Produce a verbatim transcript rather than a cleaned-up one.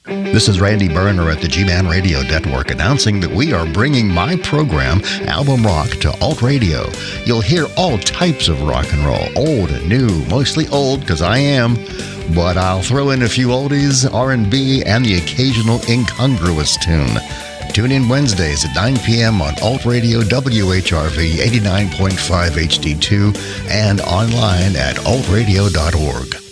This is Randy Berner at the G-Man Radio Network announcing that we are bringing my program, Album Rock, to Alt Radio. You'll hear all types of rock and roll, old and new, mostly old because I am, but I'll throw in a few oldies, R and B, and the occasional incongruous tune. Tune in Wednesdays at nine p.m. on Alt Radio W H R V eighty-nine point five H D two and online at alt radio dot org.